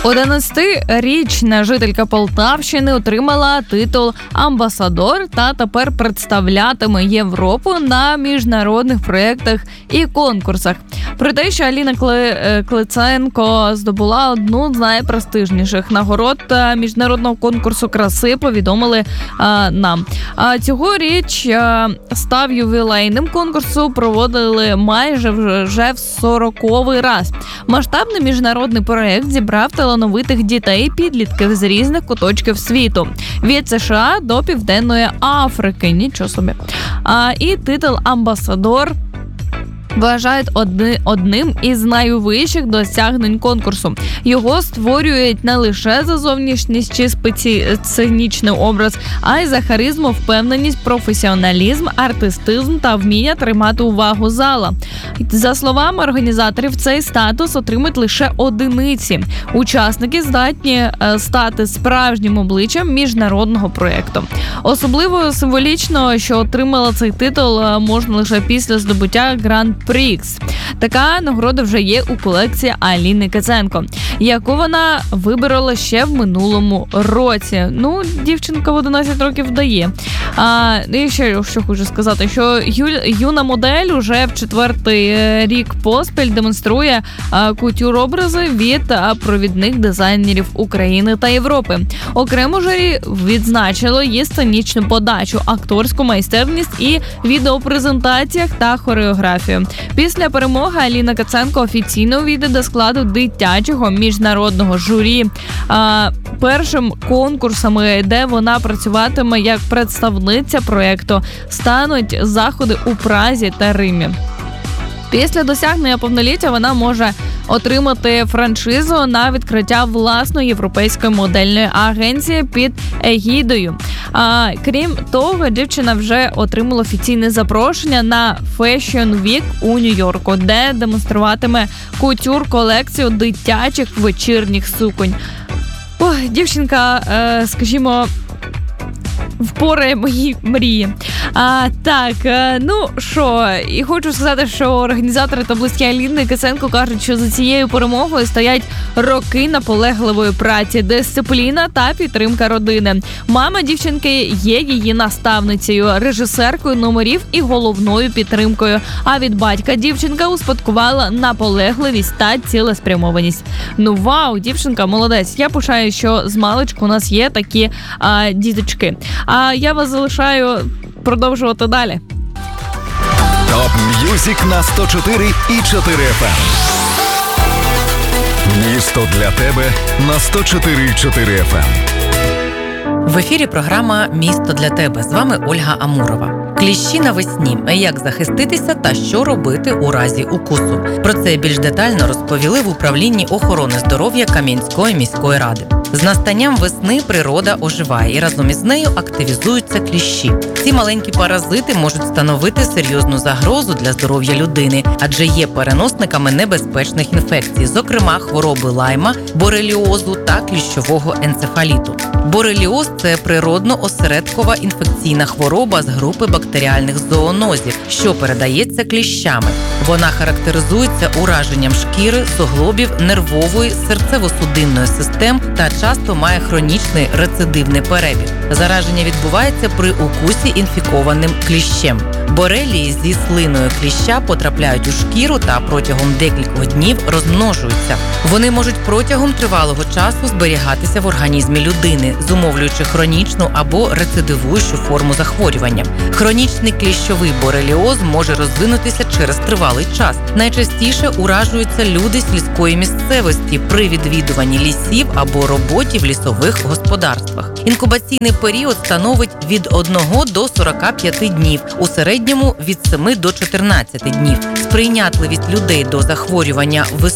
11-річна жителька Полтавщини отримала титул амбасадор та тепер представлятиме Європу на міжнародних проєктах і конкурсах. Про те, що Аліна Клиценко здобула одну з найпрестижніших нагород міжнародного конкурсу краси, повідомили нам. Цьогоріч став ювілейним конкурсу, проводили майже вже в 40-й раз. Масштабний міжнародний проєкт зібрав талановитих дітей і підлітків з різних куточків світу. Від США до Південної Африки. Нічого собі. І титул «Амбасадор» вважають одним із найвищих досягнень конкурсу. Його створюють не лише за зовнішність чи сценічний образ, а й за харизму, впевненість, професіоналізм, артистизм та вміння тримати увагу зала. За словами організаторів, цей статус отримують лише одиниці. Учасники здатні стати справжнім обличчям міжнародного проєкту. Особливо символічно, що отримала цей титул можна лише після здобуття Гран-Прікс. Така нагорода вже є у колекції Аліни Клиценко, яку вона виборола ще в минулому році. Ну, дівчинка в 11 років дає. І ще що хочу сказати, що юна модель уже в 4-й рік поспіль демонструє кутюр-образи від провідних дизайнерів України та Європи. Окремо журі відзначило її сценічну подачу, акторську майстерність і відеопрезентаціях та хореографію. Після перемоги Аліна Клиценко офіційно увійде до складу дитячого міжнародного журі. Першим конкурсами, де вона працюватиме як представниця проєкту, стануть заходи у Празі та Римі. Після досягнення повноліття вона може отримати франшизу на відкриття власної європейської модельної агенції під егідою. Крім того, дівчина вже отримала офіційне запрошення на Fashion Week у Нью-Йорку, де демонструватиме кутюр-колекцію дитячих вечірніх суконь. Дівчинка, скажімо, впорає мої мрії. І хочу сказати, що організатори та близькі Аліни Клиценко кажуть, що за цією перемогою стоять роки наполегливої праці, дисципліна та підтримка родини. Мама дівчинки є її наставницею, режисеркою номерів і головною підтримкою. А від батька дівчинка успадкувала наполегливість та цілеспрямованість. Ну вау, дівчинка молодець. Я пишаю, що з маличку у нас є такі діточки. А я вас залишаю продовжувати далі. Топ М'юзик на 104,4 FM. Місто для тебе на 104,4 FM. В ефірі програма «Місто для тебе». З вами Ольга Амурова. Кліщі навесні. Як захиститися та що робити у разі укусу? Про це більш детально розповіли в управлінні охорони здоров'я Кам'янської міської ради. З настанням весни природа оживає і разом із нею активізуються кліщі. Ці маленькі паразити можуть становити серйозну загрозу для здоров'я людини, адже є переносниками небезпечних інфекцій, зокрема хвороби лайма, бореліозу та кліщового енцефаліту. Бореліоз – це природно-осередкова інфекційна хвороба з групи бактеріальних зоонозів, що передається кліщами. Вона характеризується ураженням шкіри, суглобів, нервової, серцево-судинної систем та часто має хронічний рецидивний перебіг. Зараження відбувається при укусі інфікованим кліщем. Борелії зі слиною кліща потрапляють у шкіру та протягом декількох днів розмножуються. Вони можуть протягом тривалого часу зберігатися в організмі людини, зумовлюючи хронічну або рецидивуючу форму захворювання. Хронічний кліщовий бореліоз може розвинутися через тривалий час. Найчастіше уражуються люди сільської місцевості при відвідуванні лісів або роботі в лісових господарствах. Інкубаційний період становить від 1 до 45 днів, у середньому від 7 до 14 днів. Сприйнятливість людей до захворювання